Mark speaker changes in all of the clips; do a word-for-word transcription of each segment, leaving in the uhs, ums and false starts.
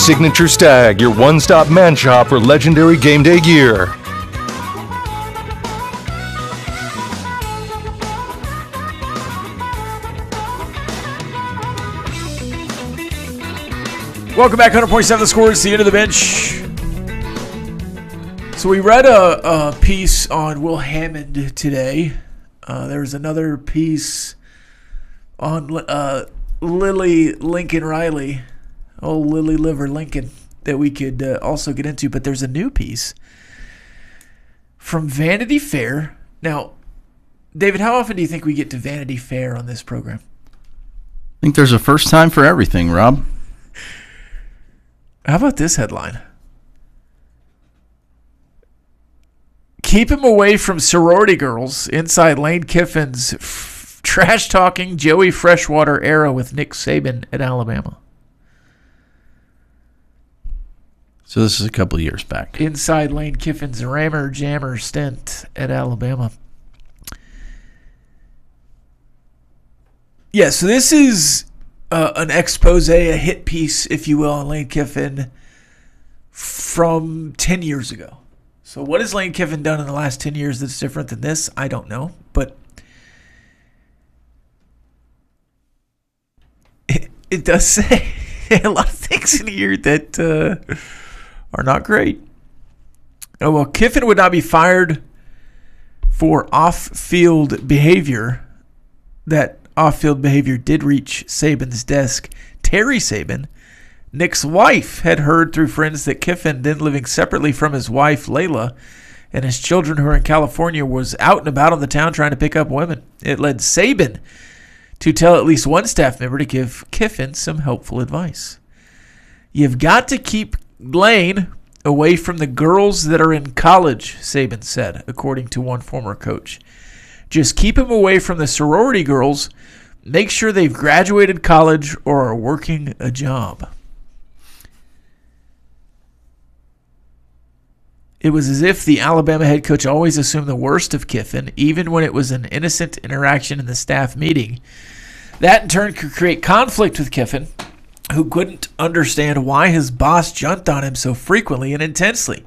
Speaker 1: Signature Stag, your one-stop man shop for legendary game day gear.
Speaker 2: Welcome back, one hundred point seven The Score. It's the end of the bench. So we read a, a piece on Will Hammond today. Uh, there was another piece on uh, Lily Lincoln Riley, oh Lily Liver Lincoln, that we could uh, also get into. But there's a new piece from Vanity Fair. Now, David, how often do you think we get to Vanity Fair on this program?
Speaker 3: I think there's a first time for everything, Rob.
Speaker 2: How about this headline? Keep him away from sorority girls inside Lane Kiffin's f- trash-talking Joey Freshwater era with Nick Saban at Alabama.
Speaker 3: So this is a couple of years back.
Speaker 2: Inside Lane Kiffin's rammer jammer stint at Alabama. Yeah, so this is uh, an expose, a hit piece, if you will, on Lane Kiffin from ten years ago. So what has Lane Kiffin done in the last ten years that's different than this? I don't know. But it, it does say a lot of things in here that uh, are not great. Oh, well, Kiffin would not be fired for off-field behavior. That off-field behavior did reach Saban's desk. Terry Saban, Nick's wife, had heard through friends that Kiffin, then living separately from his wife, Layla, and his children who are in California, was out and about on the town trying to pick up women. It led Saban to tell at least one staff member to give Kiffin some helpful advice. You've got to keep Lane away from the girls that are in college, Saban said, according to one former coach. Just keep him away from the sorority girls. Make sure they've graduated college or are working a job. It was as if the Alabama head coach always assumed the worst of Kiffin, even when it was an innocent interaction in the staff meeting. That, in turn, could create conflict with Kiffin, who couldn't understand why his boss jumped on him so frequently and intensely.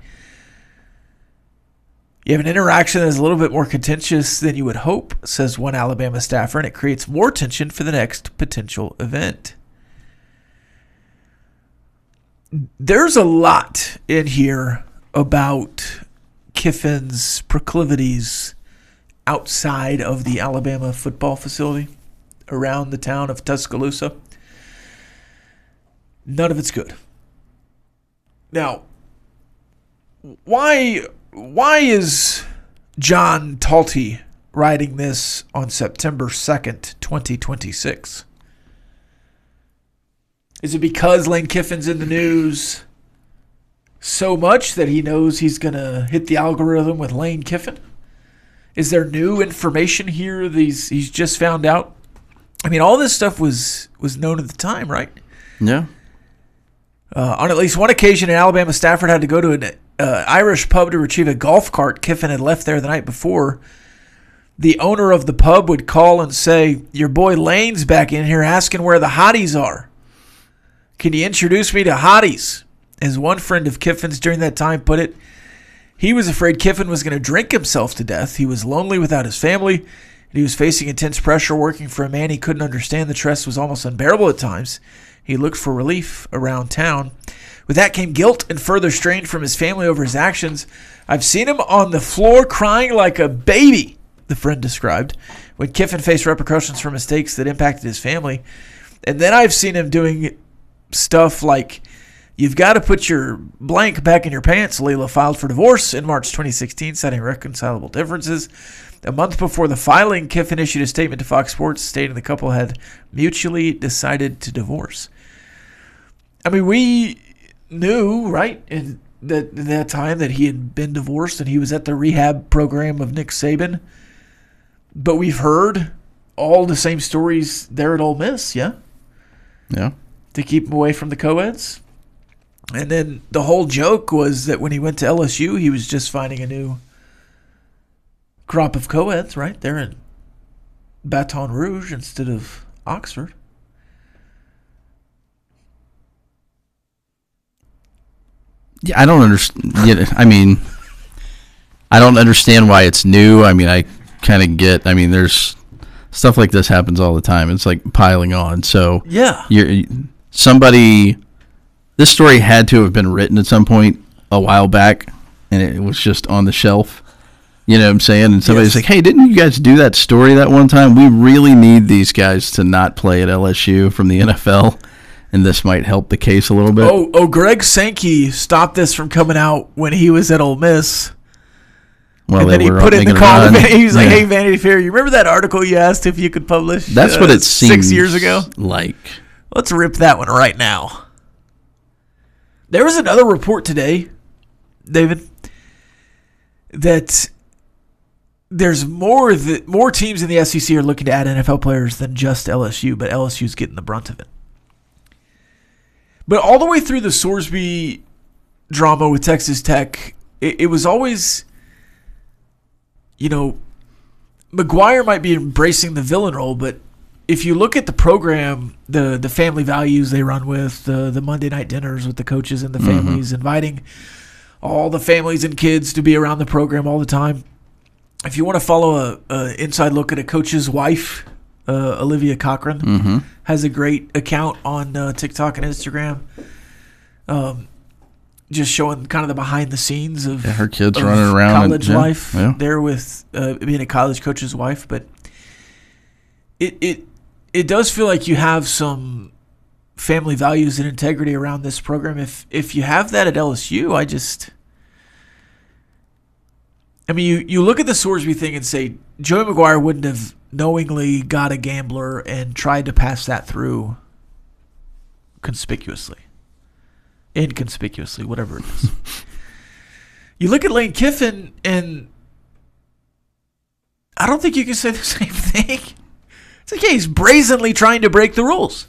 Speaker 2: You have an interaction that is a little bit more contentious than you would hope, says one Alabama staffer, and it creates more tension for the next potential event. There's a lot in here about Kiffin's proclivities outside of the Alabama football facility around the town of Tuscaloosa. None of it's good. Now, why why is John Talty writing this on September second, twenty twenty-six? Is it because Lane Kiffin's in the news so much that he knows he's going to hit the algorithm with Lane Kiffin? Is there new information here that he's, he's just found out? I mean, all this stuff was, was known at the time, right?
Speaker 3: Yeah.
Speaker 2: Uh, on at least one occasion, an Alabama staffer had to go to an uh, Irish pub to retrieve a golf cart Kiffin had left there the night before. The owner of the pub would call and say, "Your boy Lane's back in here asking where the hotties are. Can you introduce me to hotties?" As one friend of Kiffin's during that time put it, he was afraid Kiffin was going to drink himself to death. He was lonely without his family, and he was facing intense pressure working for a man he couldn't understand. The stress was almost unbearable at times. He looked for relief around town. With that came guilt and further strain from his family over his actions. "I've seen him on the floor crying like a baby," the friend described, when Kiffin faced repercussions for mistakes that impacted his family. "And then I've seen him doing stuff like, 'You've got to put your blank back in your pants.'" Layla filed for divorce in March twenty sixteen, citing reconcilable differences. A month before the filing, Kiffin issued a statement to Fox Sports stating the couple had mutually decided to divorce. I mean, we knew, right, in that, in that time that he had been divorced and he was at the rehab program of Nick Saban. But we've heard all the same stories there at Ole Miss, yeah?
Speaker 3: Yeah.
Speaker 2: To keep him away from the co-eds. And then the whole joke was that when he went to L S U, he was just finding a new crop of co-eds, right? They're in Baton Rouge instead of Oxford.
Speaker 3: Yeah, I don't understand. I mean, I don't understand why it's new. I mean, I kind of get. I mean, there's stuff like this happens all the time. It's like piling on. So
Speaker 2: Yeah.
Speaker 3: you're somebody. This story had to have been written at some point a while back, and it was just on the shelf. You know what I'm saying? And somebody's
Speaker 2: Yes.
Speaker 3: like, "Hey, didn't you guys do that story that one time? We really need these guys to not play at L S U from the N F L." And this might help the case a little bit.
Speaker 2: Oh, oh, Greg Sankey stopped this from coming out when he was at Ole Miss.
Speaker 3: well,
Speaker 2: and then
Speaker 3: they
Speaker 2: he
Speaker 3: were
Speaker 2: put in the
Speaker 3: making a
Speaker 2: call.
Speaker 3: run.
Speaker 2: He was like,
Speaker 3: Yeah.
Speaker 2: "Hey, Vanity Fair, you remember that article you asked if you could publish?
Speaker 3: That's
Speaker 2: uh,
Speaker 3: what it seems
Speaker 2: six years ago.
Speaker 3: like."
Speaker 2: Let's rip that one right now." There was another report today, David, that there's more that more teams in the S E C are looking to add N F L players than just L S U, but L S U's getting the brunt of it. But all the way through the Sorsby drama with Texas Tech, it, it was always, you know, McGuire might be embracing the villain role, but if you look at the program, the the family values they run with, the, the Monday night dinners with the coaches and the families, mm-hmm. inviting all the families and kids to be around the program all the time. If you want to follow a, a inside look at a coach's wife, uh, Olivia Cochran
Speaker 3: mm-hmm.
Speaker 2: has a great account on uh, TikTok and Instagram, um, just showing kind of the behind the scenes of,
Speaker 3: yeah, her kids
Speaker 2: of
Speaker 3: running around
Speaker 2: college
Speaker 3: and, yeah,
Speaker 2: life
Speaker 3: yeah.
Speaker 2: there with uh, being a college coach's wife. But it it it does feel like you have some family values and integrity around this program. If if you have that at L S U, I just. I mean, you, you look at the Sorsby thing and say, Joey McGuire wouldn't have knowingly got a gambler and tried to pass that through conspicuously. Inconspicuously, whatever it is. You look at Lane Kiffin, and I don't think you can say the same thing. It's like, yeah, he's brazenly trying to break the rules.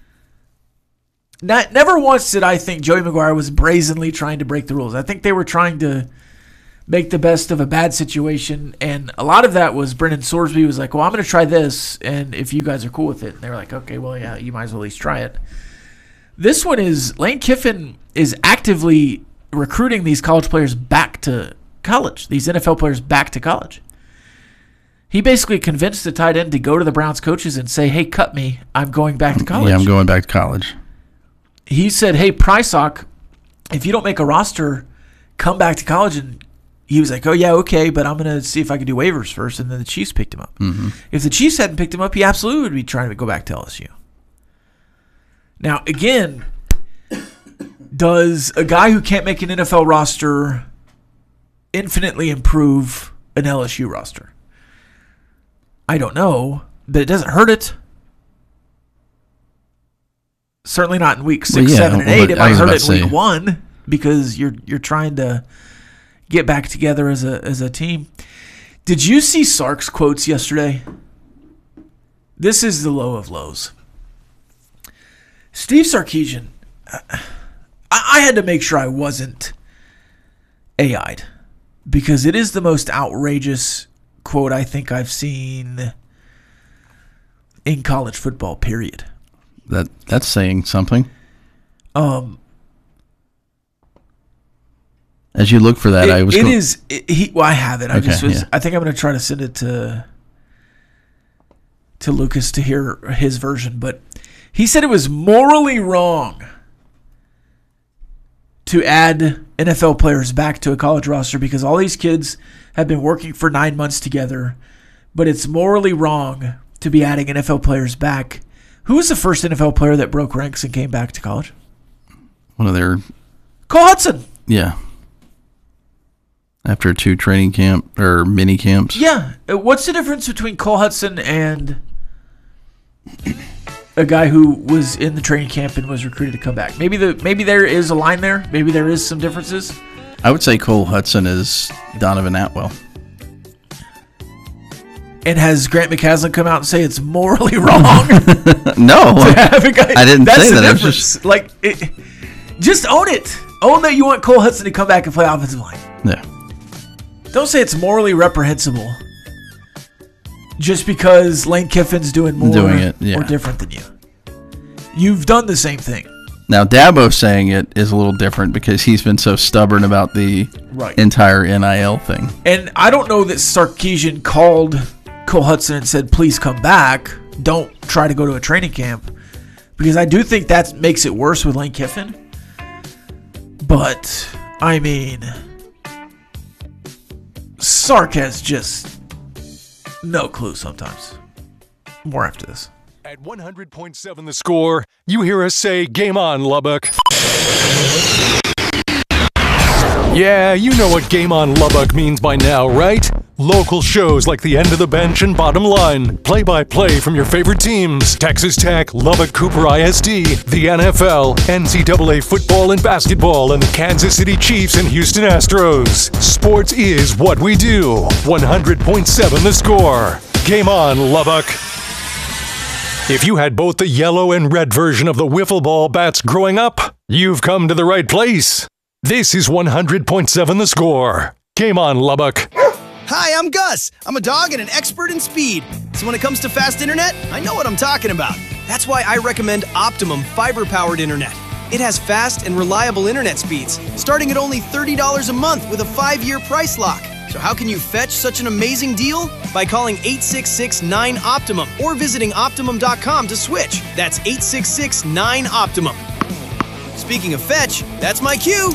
Speaker 2: Not, never once did I think Joey McGuire was brazenly trying to break the rules. I think they were trying to make the best of a bad situation, and a lot of that was Brendan Sorsby was like, well, I'm going to try this, and if you guys are cool with it, and they were like, okay, well, yeah, you might as well at least try it. This one is, Lane Kiffin is actively recruiting these college players back to college, these N F L players back to college. He basically convinced the tight end to go to the Browns coaches and say, hey, cut me, I'm going back to college.
Speaker 3: Yeah, I'm going back to college.
Speaker 2: He said, hey, Prysock, if you don't make a roster, come back to college. And he was like, oh, yeah, okay, but I'm going to see if I can do waivers first. And then the Chiefs picked him up.
Speaker 3: Mm-hmm.
Speaker 2: If the Chiefs hadn't picked him up, he absolutely would be trying to go back to L S U. Now, again, does a guy who can't make an N F L roster infinitely improve an L S U roster? I don't know, but it doesn't hurt it. Certainly not in week six, well, yeah, seven, and eight. It might hurt it in week one because you're you're trying to get back together as a as a team. Did you see Sark's quotes yesterday? This is the low of lows. Steve Sarkisian, I, I had to make sure I wasn't A I'd because it is the most outrageous quote I think I've seen in college football, period.
Speaker 3: That that's saying something.
Speaker 2: Um,
Speaker 3: As you look for that,
Speaker 2: it,
Speaker 3: I was.
Speaker 2: It
Speaker 3: go-
Speaker 2: is. It, he. Well, I have it. I
Speaker 3: okay,
Speaker 2: just was.
Speaker 3: Yeah.
Speaker 2: I think I'm going to try to send it to to Lucas to hear his version. But he said it was morally wrong to add N F L players back to a college roster because all these kids have been working for nine months together. But it's morally wrong to be adding N F L players back. Who was the first N F L player that broke ranks and came back to college?
Speaker 3: One of their...
Speaker 2: Cole Hudson.
Speaker 3: Yeah. After two training camp or mini camps.
Speaker 2: Yeah. What's the difference between Cole Hudson and a guy who was in the training camp and was recruited to come back? Maybe the maybe there is a line there. Maybe there is some differences.
Speaker 3: I would say Cole Hudson is Donovan Atwell.
Speaker 2: And has Grant McCaslin come out and say it's morally wrong?
Speaker 3: No,
Speaker 2: to have a guy,
Speaker 3: I didn't
Speaker 2: that's
Speaker 3: say
Speaker 2: the
Speaker 3: that.
Speaker 2: Difference. Just... Like, it, just own it. Own that you want Cole Hudson to come back and play offensive line.
Speaker 3: Yeah.
Speaker 2: Don't say it's morally reprehensible just because Lane Kiffin's doing more
Speaker 3: doing it, yeah.
Speaker 2: or different than you. You've done the same thing.
Speaker 3: Now, Dabo saying it is a little different because he's been so stubborn about the
Speaker 2: right.
Speaker 3: entire N I L thing.
Speaker 2: And I don't know that Sarkisian called Cole Hudson and said, please come back. Don't try to go to a training camp. Because I do think that makes it worse with Lane Kiffin. But, I mean, Sark has just no clue sometimes. More after this.
Speaker 1: At one hundred point seven The Score, you hear us say, game on, Lubbock. Yeah, you know what Game on Lubbock means by now, right? Local shows like The End of the Bench and Bottom Line. Play-by-play from your favorite teams. Texas Tech, Lubbock Cooper I S D, the N F L, N C double A football and basketball, and the Kansas City Chiefs and Houston Astros. Sports is what we do. one hundred point seven The Score. Game on, Lubbock. If you had both the yellow and red version of the wiffle ball bats growing up, you've come to the right place. This is one hundred point seven The Score. Game on, Lubbock.
Speaker 4: Hi, I'm Gus. I'm a dog and an expert in speed. So when it comes to fast internet, I know what I'm talking about. That's why I recommend Optimum fiber-powered internet. It has fast and reliable internet speeds, starting at only thirty dollars a month with a five-year price lock. So how can you fetch such an amazing deal? By calling eight six six nine Optimum or visiting Optimum dot com to switch. That's eight six six nine Optimum. Speaking of fetch, that's my cue.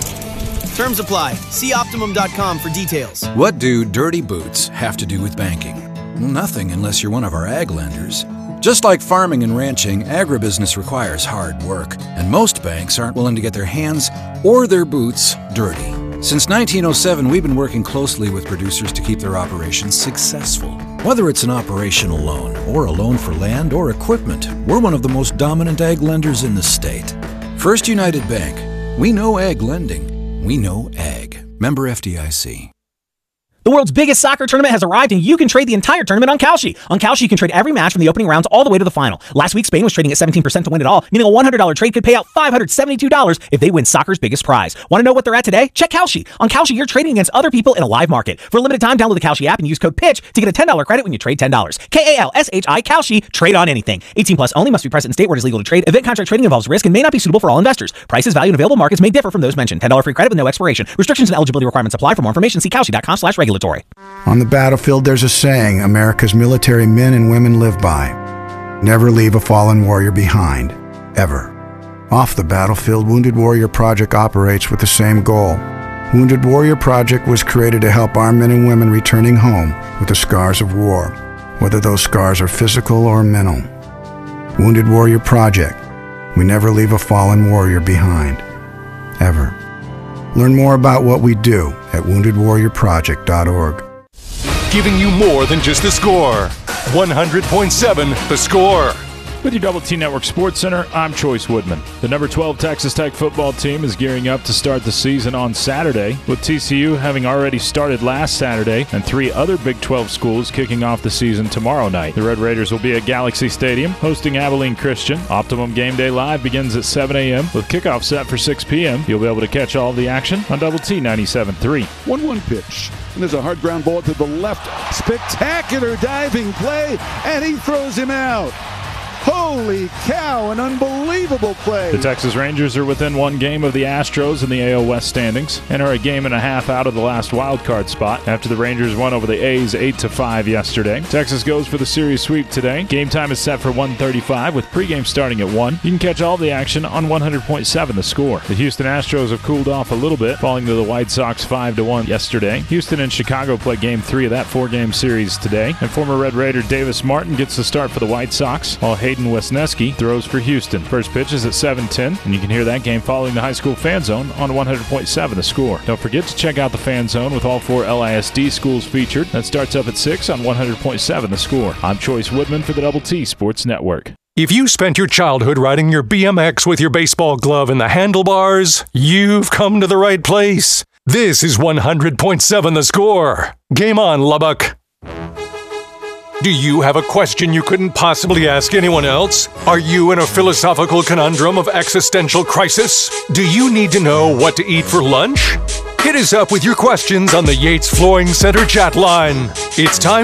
Speaker 4: Terms apply. See Optimum dot com for details.
Speaker 5: What do dirty boots have to do with banking? Well, nothing unless you're one of our ag lenders. Just like farming and ranching, agribusiness requires hard work, and most banks aren't willing to get their hands or their boots dirty. Since nineteen oh seven, we've been working closely with producers to keep their operations successful. Whether it's an operational loan or a loan for land or equipment, we're one of the most dominant ag lenders in the state. First United Bank. We know ag lending. We know ag. Member F D I C.
Speaker 6: The world's biggest soccer tournament has arrived, and you can trade the entire tournament on Kalshi. On Kalshi, you can trade every match from the opening rounds all the way to the final. Last week, Spain was trading at seventeen percent to win it all, meaning a one hundred dollars trade could pay out five hundred seventy-two dollars if they win soccer's biggest prize. Want to know what they're at today? Check Kalshi. On Kalshi, you're trading against other people in a live market. For a limited time, download the Kalshi app and use code PITCH to get a ten dollars credit when you trade ten dollars. K A L S H I, Kalshi. Trade on anything. eighteen plus only, must be present in state where it is legal to trade. Event contract trading involves risk and may not be suitable for all investors. Prices, value, and available markets may differ from those mentioned. ten dollars free credit with no expiration. Restrictions and eligibility requirements apply. For more information, see Kalshi dot com slash regulatory.
Speaker 7: On the battlefield, there's a saying America's military men and women live by. Never leave a fallen warrior behind. Ever. Off the battlefield, Wounded Warrior Project operates with the same goal. Wounded Warrior Project was created to help our men and women returning home with the scars of war, whether those scars are physical or mental. Wounded Warrior Project. We never leave a fallen warrior behind. Ever. Learn more about what we do at wounded warrior project dot org.
Speaker 1: Giving you more than just the score. one hundred point seven The Score.
Speaker 8: With your Double T Network Sports Center, I'm Choice Woodman. The number twelve Texas Tech football team is gearing up to start the season on Saturday, with T C U having already started last Saturday and three other Big twelve schools kicking off the season tomorrow night. The Red Raiders will be at Galaxy Stadium hosting Abilene Christian. Optimum Game Day Live begins at seven a.m. with kickoff set for six p.m. You'll be able to catch all the action on Double T ninety-seven point three.
Speaker 9: one one pitch. And there's a hard ground ball to the left. Spectacular diving play, and he throws him out. Holy cow, an unbelievable play.
Speaker 8: The Texas Rangers are within one game of the Astros in the A L West standings and are a game and a half out of the last wild card spot after the Rangers won over the A's eight to five yesterday. Texas goes for the series sweep today. Game time is set for one thirty-five with pregame starting at one. You can catch all the action on one hundred point seven The Score. The Houston Astros have cooled off a little bit, falling to the White Sox five to one yesterday. Houston and Chicago play game three of that four-game series today, and former Red Raider Davis Martin gets the start for the White Sox, while Hayden Wesneski throws for Houston. First pitch is at seven ten, and you can hear that game following the High School Fan Zone on one hundred point seven The Score. Don't forget to check out the Fan Zone with all four L I S D schools featured. That starts up at six on one hundred point seven The Score. I'm Choice Woodman for the Double T Sports Network.
Speaker 1: If you spent your childhood riding your B M X with your baseball glove in the handlebars, you've come to the right place. This is one hundred point seven The Score. Game on, Lubbock. Do you have a question you couldn't possibly ask anyone else? Are you in a philosophical conundrum of existential crisis? Do you need to know what to eat for lunch? Hit us up with your questions on the Yates Flooring Center chat line. It's time